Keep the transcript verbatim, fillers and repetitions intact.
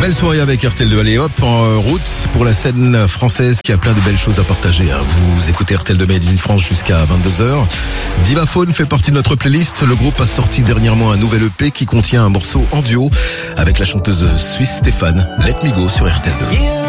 Belle soirée avec R T L deux. Allez hop, en route pour la scène française qui a plein de belles choses à partager. Hein. Vous écoutez R T L deux Made in France jusqu'à vingt-deux heures. Divaphone fait partie de notre playlist. Le groupe a sorti dernièrement un nouvel E P qui contient un morceau en duo avec la chanteuse suisse Stéphane. Let Me Go sur R T L deux.